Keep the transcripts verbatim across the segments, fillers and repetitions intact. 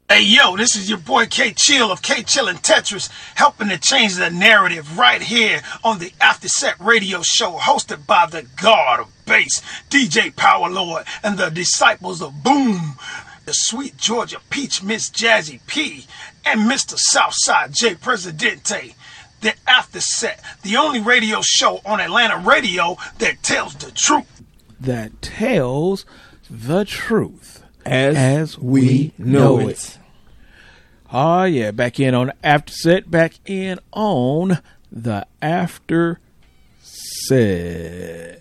Hey yo, this is your boy K Chill of K Chill and Tetris, helping to change the narrative right here on the After Set Radio Show, hosted by the God of Bass, D J Power Lord, and the Disciples of Boom, the Sweet Georgia Peach Miss Jazzy P, and Mister Southside J Presidente. The After Set, the only radio show on Atlanta radio that tells the truth. That tells the truth. As, As we, we know, know it. it. Oh, yeah. Back in on the After Set. Back in on the After Set.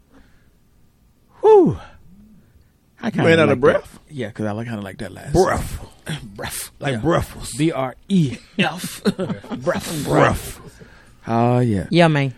Whew. I You ran out like of breath? That. Yeah, because I like, kind of like that last. Breath. Breath. Like yeah. breath. B R E F. Breath. Breath. Oh, yeah. Yeah, man.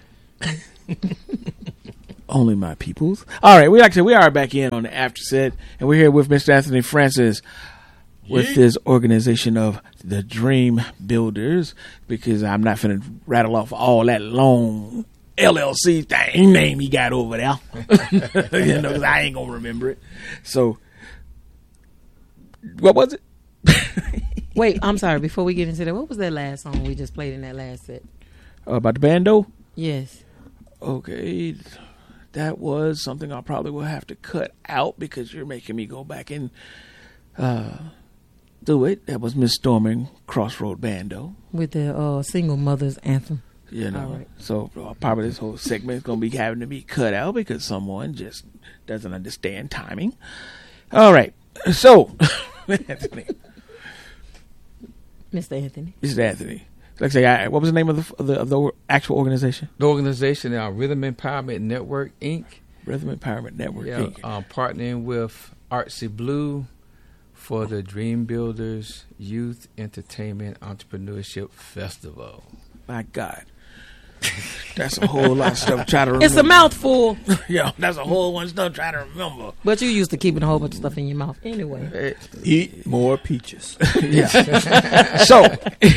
Only my peoples. All right, we like to. We are back in on the After Set, and we're here with Mister Anthony Francis with Yeah. this organization of the Dream Builders. Because I'm not finna rattle off all that long L L C thing name he got over there. You know, 'cause I ain't gonna remember it. So, what was it? Wait, I'm sorry. Before we get into that, what was that last song we just played in that last set? Uh, about the bando. Yes. Okay. That was something I probably will have to cut out because you're making me go back and uh, do it. That was Miss Storming Crossroad Bando. With the uh, single mother's anthem. You know, All right. so uh, probably this whole segment is going to be having to be cut out because someone just doesn't understand timing. All right. So, Anthony. Mister Anthony. Mister Anthony. Like I say, I, what was the name of the, of the of the actual organization? The organization, uh, Rhythm Empowerment Network, Incorporated. Rhythm Empowerment Network, Yeah, Incorporated. um, partnering with Artsy Blue for the Dream Builders Youth Entertainment Entrepreneurship Festival. My God. That's a whole lot of stuff to try to remember. It's a mouthful. Yeah, that's a whole one stuff trying to remember. But you used to keeping a whole bunch of stuff in your mouth anyway. Eat more peaches. Yeah. So,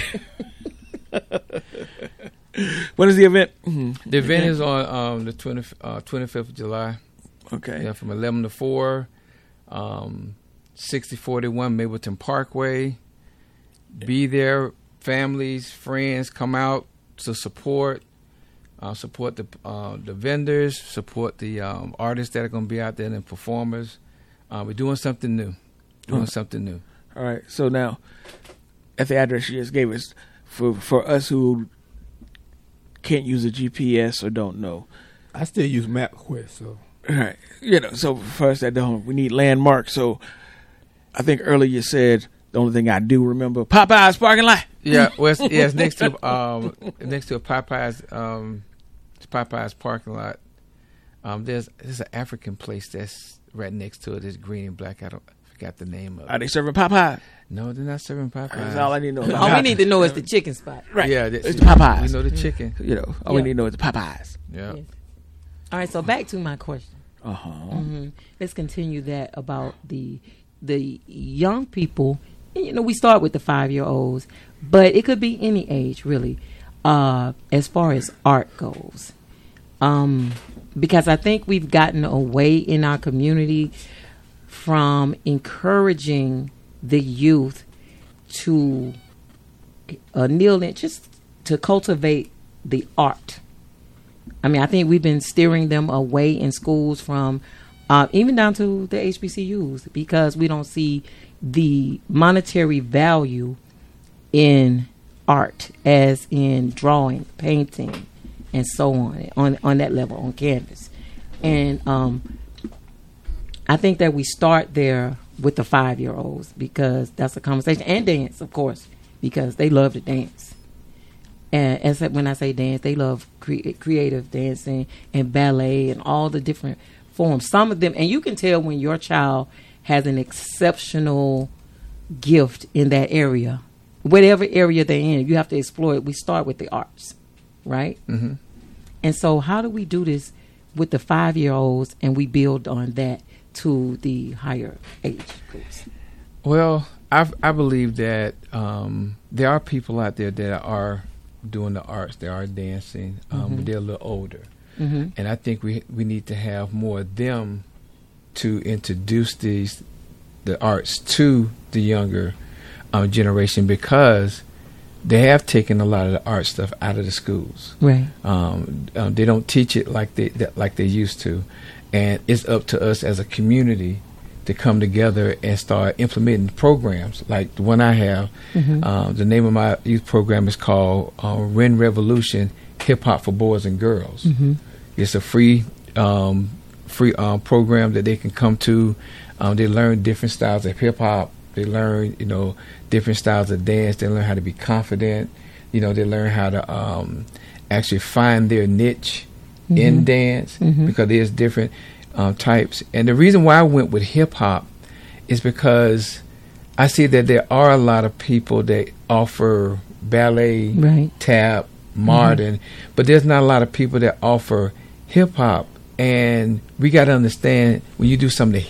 when is the event? Mm-hmm. The event is on um, the twenty, uh, twenty-fifth of July. Okay. Yeah, from eleven to four. Um, sixty forty-one Mapleton Parkway. Be there. Families, friends, come out to support. Uh, support the uh, the vendors. Support the um, artists that are going to be out there and performers. Uh, we're doing something new. Doing Oh. something new. All right. So now, at the address you just gave us, for for us who can't use a G P S or don't know, I still use MapQuest, so. all right, you know, so for us that don't, we need landmarks. So I think earlier you said the only thing I do remember, Popeye's parking lot. Yeah, well, it's, yeah, it's next to um, next to a Popeyes, um, it's Popeyes parking lot. Um, there's there's an African place that's right next to it. It's green and black. I don't I forgot the name of Are it. they serving Popeye? No, they're not serving Popeyes. That's all I need to know. All we need to know is the chicken spot. Right. Yeah, It's the Popeyes. We know the chicken. You know, all we Yeah. need to know is the Popeyes. Yeah. Yes. All right, so back to my question. Uh huh. hmm Let's continue that about the the young people. You know, we start with the five year olds, but it could be any age really, uh, as far as art goes. Um, because I think we've gotten away in our community from encouraging the youth to uh, kneel in, just to cultivate the art. I mean, I think we've been steering them away in schools from uh, even down to the H B C Us because we don't see the monetary value in art as in drawing, painting, and so on, on, on that level, on canvas. And um, I think that we start there with the five-year-olds because that's a conversation. And dance, of course, because they love to dance. And as when I say dance, they love cre- creative dancing and ballet and all the different forms. Some of them, and you can tell when your child has an exceptional gift in that area. Whatever area they're in, you have to explore it. We start with the arts, right? Mm-hmm. And so how do we do this with the five-year-olds and we build on that to the higher age groups? Well, I I believe that um, there are people out there that are doing the arts. They are dancing, um, Mhm. but they're a little older. Mm-hmm. And I think we we need to have more of them to introduce these the arts to the younger uh, generation, because they have taken a lot of the art stuff out of the schools. Right. Um, um, they don't teach it like they that, like they used to, and it's up to us as a community to come together and start implementing programs like the one I have. Mm-hmm. Uh, the name of my youth program is called uh, Ren Revolution Hip Hop for Boys and Girls. Mm-hmm. It's a free um, free um, program that they can come to. Um, they learn different styles of hip hop. They learn, you know, different styles of dance. They learn how to be confident. You know, they learn how to um, actually find their niche Mm-hmm. in dance, Mm-hmm. because there's different um, types. And the reason why I went with hip hop is because I see that there are a lot of people that offer ballet, Right. tap, modern, mm-hmm. but there's not a lot of people that offer hip hop. And we got to understand, when you do something